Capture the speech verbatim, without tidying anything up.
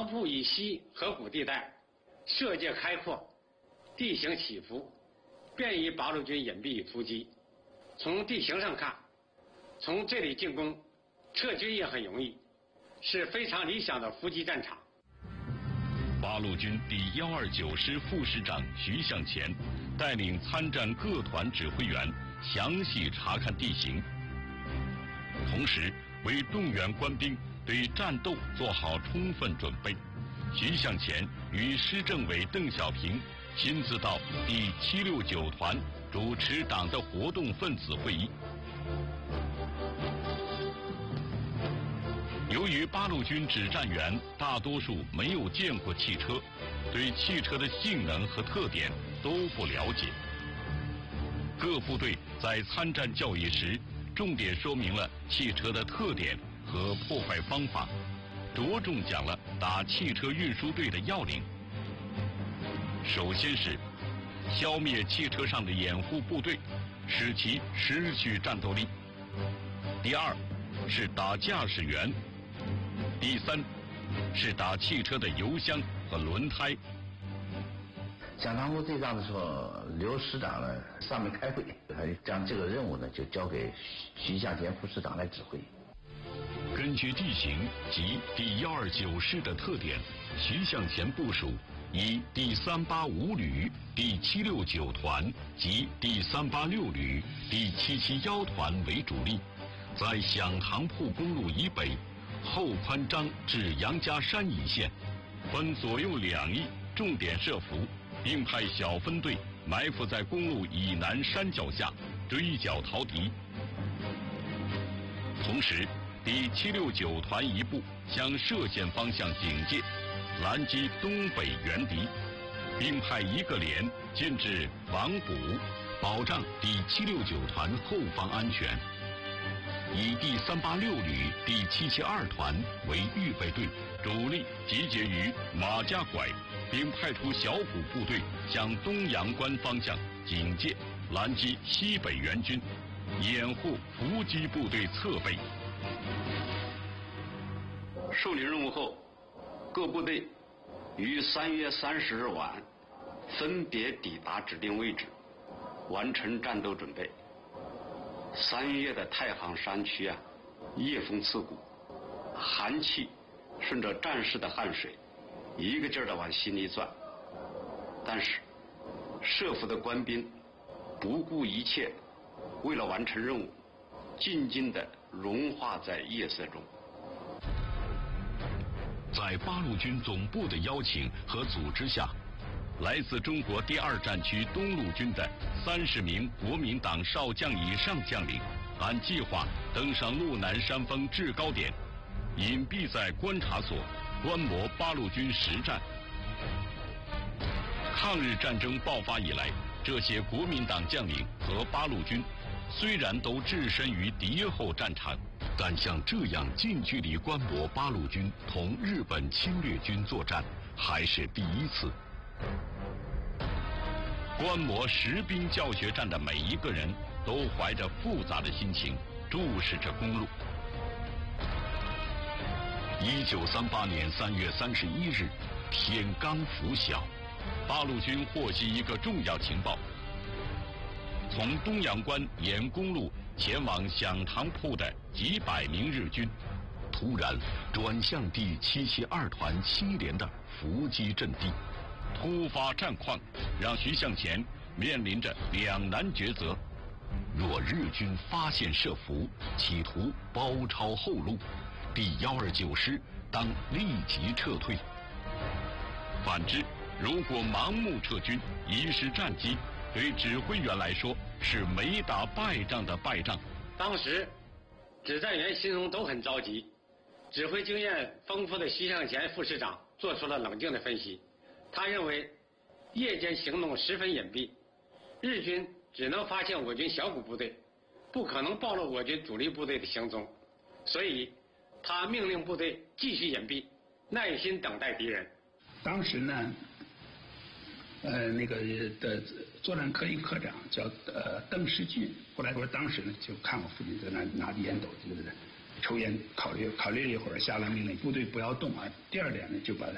铺以西河谷地带设界开阔，地形起伏，便于八路军隐蔽伏击。从地形上看，从这里进攻，撤军也很容易，是非常理想的伏击战场。 八路军第一二九师副师长徐向前带领参战各团指挥员详细查看地形，同时为动员官兵对战斗做好充分准备。徐向前与师政委邓小平亲自到第七六九团主持党的活动分子会议。由于八路军指战员大多数没有见过汽车，对汽车的性能和特点都不了解，各部队在参战教育时重点说明了汽车的特点和破坏方法，着重讲了打汽车运输队的要领。首先是消灭汽车上的掩护部队，使其失去战斗力。第二是打驾驶员。第三是打汽车的油箱和轮胎。 响堂铺对仗的时候，刘师长呢上面开会，将这个任务呢就交给徐向前副师长来指挥。 根据地形及第一二九师的特点，徐向前部署以第三八五旅、第七六九团及第三八六旅、第七七一团为主力，在响堂铺公路以北后宽张至杨家山一线，分左右两翼重点设伏，并派小分队埋伏在公路以南山脚下追剿逃敌。同时，第七六九团一部向歙县方向警戒，拦击东北援敌，并派一个连进至王堡，保障第七六九团后方安全。以第三八六旅第七七二团为预备队，主力集结于马家拐，并派出小股部队向东阳关方向警戒，拦击西北援军，掩护伏击部队侧背。 受领任务后，各部队于三月三十日晚分别抵达指定位置，完成战斗准备。三月的太行山区啊，夜风刺骨，寒气顺着战士的汗水一个劲儿的往心里钻。但是设伏的官兵不顾一切，为了完成任务，静静地融化在夜色中。 在八路军总部的邀请和组织下，来自中国第二战区东路军的三十名国民党少将以上将领，按计划登上路南山峰制高点，隐蔽在观察所，观摩八路军实战。抗日战争爆发以来，这些国民党将领和八路军虽然都置身于敌后战场，但像这样近距离观摩八路军同日本侵略军作战还是第一次。观摩实兵教学战的每一个人都怀着复杂的心情注视着公路。一九三八年三月三十一日，天刚拂晓，八路军获悉一个重要情报：从东阳关沿公路前往响堂铺的几百名日军，突然转向第七七二团七连的伏击阵地。突发战况让徐向前面临着两难抉择：若日军发现设伏，企图包抄后路，第一二九师当立即撤退；反之，如果盲目撤军，遗失战机，对指挥员来说是没打败仗的败仗。 当时指战员心中都很着急，指挥经验丰富的徐向前副师长做出了冷静的分析。他认为夜间行动十分隐蔽，日军只能发现我军小股部队，不可能暴露我军主力部队的行踪，所以他命令部队继续隐蔽，耐心等待敌人。 当时呢，呃，那个的作战科一科长叫呃邓世俊，后来说当时呢就看我父亲在那拿着烟斗就是抽烟，考虑考虑了一会儿，下了命令，部队不要动啊。第二点呢，就把